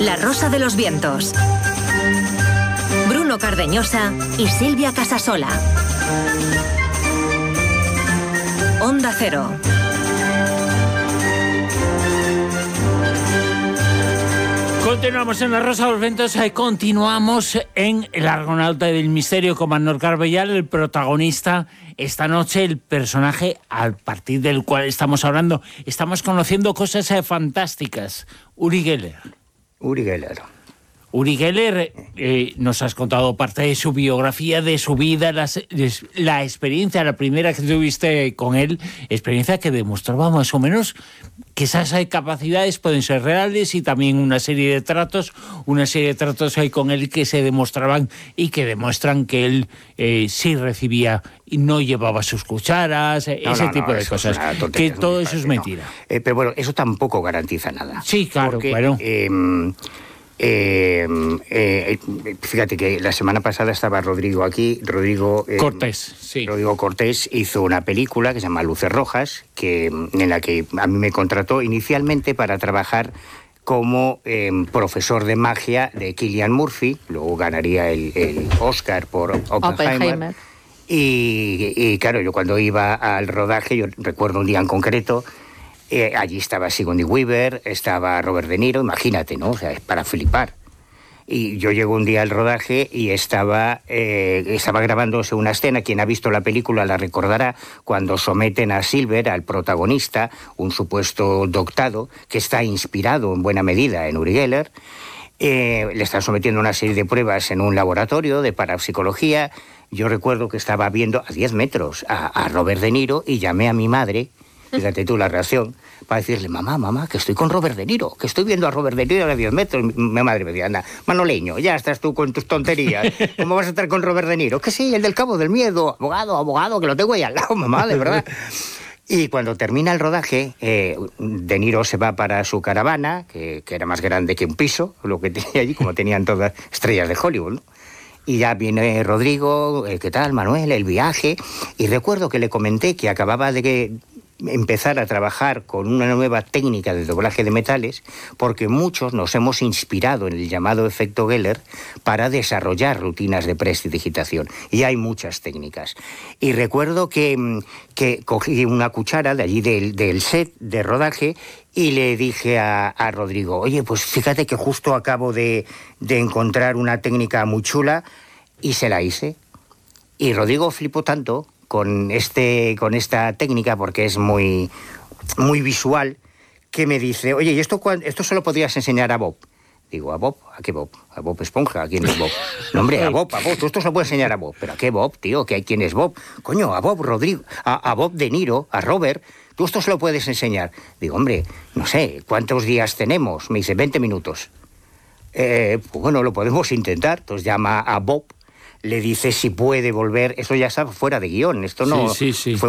La Rosa de los Vientos. Bruno Cardeñosa y Silvia Casasola. Onda Cero. Continuamos en La Rosa de los Vientos y continuamos en El Argonauta del Misterio con Manuel Carbellal, el protagonista esta noche, el personaje a partir del cual estamos hablando. Estamos conociendo cosas fantásticas. Uri Geller. Uri Geller, nos has contado parte de su biografía, de su vida, la experiencia, la primera que tuviste con él, experiencia que demostraba más o menos que esas capacidades pueden ser reales, y también una serie de tratos hay con él que se demostraban y que demuestran que él sí recibía y no llevaba sus cucharas, ese tipo de cosas. Que todo eso es mentira. Pero bueno, eso tampoco garantiza nada. Sí, claro, porque, claro. Fíjate que la semana pasada estaba Rodrigo aquí. Rodrigo Cortés hizo una película que se llama Luces Rojas, en la que a mí me contrató inicialmente para trabajar como profesor de magia de Cillian Murphy. Luego ganaría el Oscar por Oppenheimer. Y claro, yo cuando iba al rodaje, yo recuerdo un día en concreto, allí estaba Sigourney Weaver, estaba Robert De Niro, imagínate, ¿no? O sea, es para flipar. Y yo llego un día al rodaje y estaba grabándose una escena. Quien ha visto la película la recordará, cuando someten a Silver, al protagonista, un supuesto doctado, que está inspirado en buena medida en Uri Geller. Le están sometiendo a una serie de pruebas en un laboratorio de parapsicología. Yo recuerdo que estaba viendo a 10 metros a Robert De Niro y llamé a mi madre. Fíjate tú la reacción, para decirle: mamá, que estoy con Robert De Niro, que estoy viendo a Robert De Niro a 10 metros. Mi madre me decía: anda, Manoleño, ya estás tú con tus tonterías. ¿Cómo vas a estar con Robert De Niro? Que sí, el del Cabo del Miedo, abogado, que lo tengo ahí al lado, mamá, de verdad. Y cuando termina el rodaje, De Niro se va para su caravana, que era más grande que un piso, lo que tenía allí, como tenían todas estrellas de Hollywood, ¿no? Y ya viene Rodrigo: ¿qué tal, Manuel? El viaje. Y recuerdo que le comenté que acababa de empezar a trabajar con una nueva técnica de doblaje de metales, porque muchos nos hemos inspirado en el llamado efecto Geller para desarrollar rutinas de prestidigitación. Y hay muchas técnicas. Y recuerdo que cogí una cuchara de allí del set de rodaje y le dije a Rodrigo: oye, pues fíjate que justo acabo de encontrar una técnica muy chula, y se la hice. Y Rodrigo flipó tanto con esta técnica, porque es muy, muy visual, que me dice: oye, ¿y esto se lo podrías enseñar a Bob? Digo: ¿a Bob? ¿A qué Bob? ¿A Bob Esponja? ¿A quién es Bob? No, hombre, a Bob. Tú esto se lo puedes enseñar a Bob. ¿Pero a qué Bob, tío? ¿Quién es Bob? Coño, a Bob Rodrigo, a Bob De Niro, a Robert. Tú esto se lo puedes enseñar. Digo: hombre, no sé, ¿cuántos días tenemos? Me dice: 20 minutos. Pues bueno, lo podemos intentar. Entonces llama a Bob, le dice si puede volver. Eso ya está fuera de guión. Esto no sí. fue